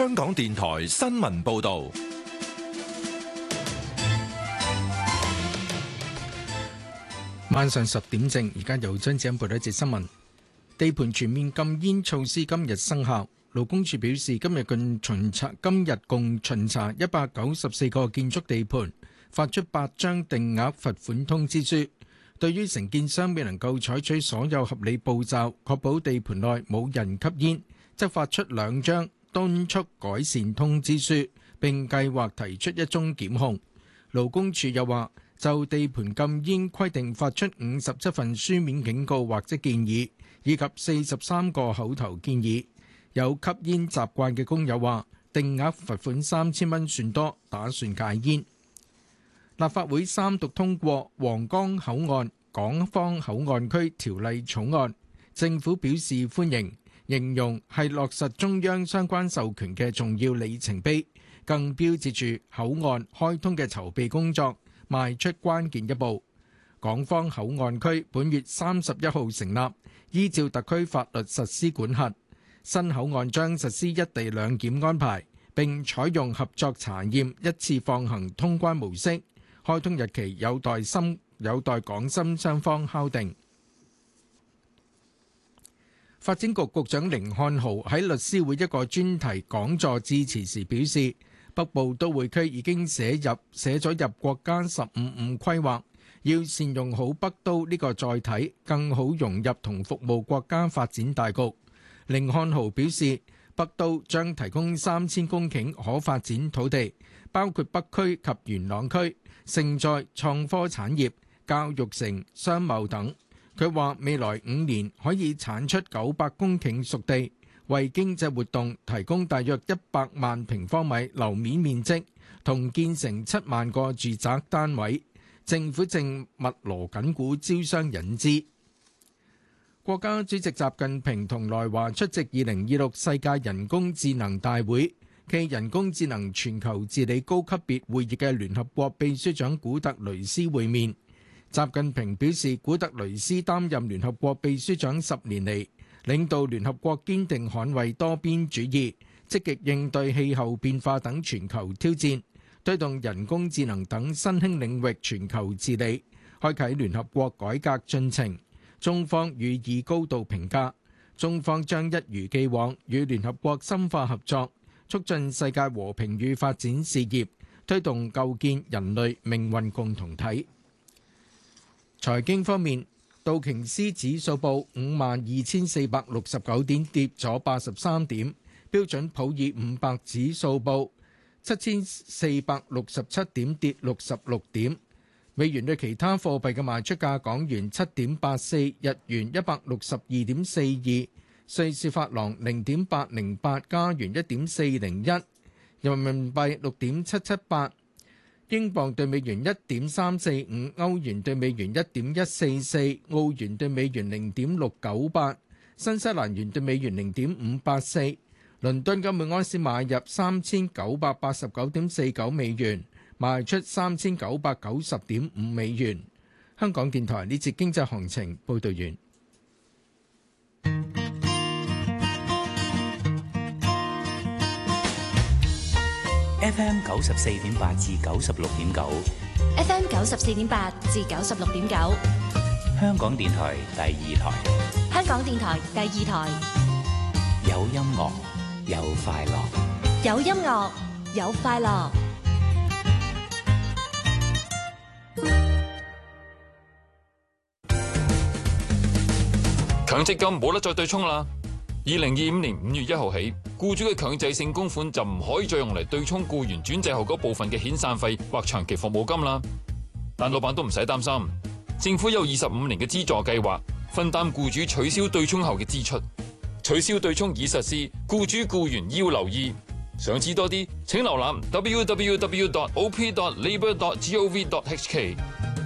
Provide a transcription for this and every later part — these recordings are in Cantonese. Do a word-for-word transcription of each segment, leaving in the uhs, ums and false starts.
香港電台新聞報道。 晚上十點正，而家由張子欣報道一節新聞。地盤全面禁煙措施今日生效。勞工處表示，今日共巡查，今日共巡查一百九十四個建築地盤，發出八張定額罰款通知書。對於承建商未能夠採取所有合理步驟，確保地盤內冇人吸煙，則發出兩張敦促改善通知書，並計劃提出一宗檢控。勞工處又話，就地盤禁煙規定發出五十七份書面警告或者建議，以及四十三個口頭建議。有吸煙習慣嘅工友話，定額罰款三千蚊算多，打算戒煙。立法會三讀通過皇崗口岸港方口岸區條例草案，政府表示歡迎，形容係落實中央相關授權嘅重要里程碑，更標誌住口岸開通嘅籌備工作邁出關鍵一步。港方口岸區本月三十一號成立，依照特區法律實施管轄。新口岸將實施一地兩檢安排，並採用合作查驗一次放行通關模式。開通日期有待深有待港深雙方敲定。發展局局長甯漢豪喺律師會一個專題講座致辭時表示，北部都會區已經寫入寫咗入國家十五五規劃，要善用好北都呢個載體，更好融入同服務國家發展大局。甯漢豪表示，北都將提供三千公頃可發展土地，包括北區及元朗區，盛載創科產業、教育城、商貿等。佢話未來五年可以產出九百公頃熟地，為經濟活動提供大約一百萬平方米樓面面積，同建成七萬個住宅單位。政府正密鑼緊鼓招商引資。國家主席習近平同來華出席二零二六世界人工智能大會暨人工智能全球治理高級別會議嘅聯合國秘書長古特雷斯會面。習近平表示，古特雷斯擔任聯合國秘書長十年嚟，領導聯合國堅定捍衛多邊主義，積極應對氣候變化等全球挑戰，推動人工智能等新興領域全球治理，開啟聯合國改革進程。中方予以高度評價，中方將一如既往與聯合國深化合作，促進世界和平與發展事業，推動構建人類命運共同體。財經方面，道瓊斯指數報五萬二千四百六十九點，跌咗八十三點；標準普爾五百指數報七千四百六十七點，跌六十六點。美元對其他貨幣嘅賣出價：港元七點八四，日元一百六十二點四二，瑞士法郎零點八零八，加元一點四零一，人民幣六點七七八，英鎊對美元一點三四五，歐元對美元一點一四四，澳元對美元零點六九八，新西蘭元對美元零點五八四。倫敦金每安士買入三千九百八十九點四九美元。賣出三千九百九十點五美元。香港電台呢節經濟行情報道完。 F M 九十四點八至九十六點九 ，F M 九十四點八至九十六點九， 香港電台第二台。 香港電台第二台， 有音樂，有快樂， 有音樂，有快樂。 強積金冇得再對沖啦！二零二五年五月一號起，僱主嘅強制性供款就唔可以再用嚟對沖僱員轉制後嗰部分嘅遣散費或長期服務金啦。但老闆都唔使擔心，政府有二十五年嘅資助計劃，分擔僱主取消對沖後嘅支出。取消對沖已實施，僱主僱員要留意。想知多啲，請瀏覽 w w w dot o p dot labour dot gov dot h k。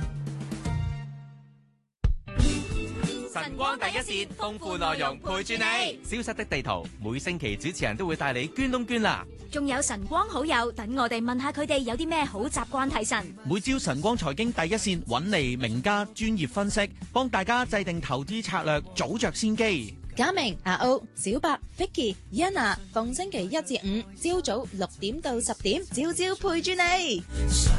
晨光第一線，豐富內容陪住你。消失的地圖，每星期主持人都會帶你捐窿捐罅。 仲有晨光好友，等我哋問下佢哋有啲咩好習慣提神。 每朝晨光財經第一線揾嚟名家專業分析，幫大家制定投資策略，早着先機。 嘉明、阿歐、小白、Vicky、Yana，逢星期一至五朝早六點到十點，朝朝陪住你。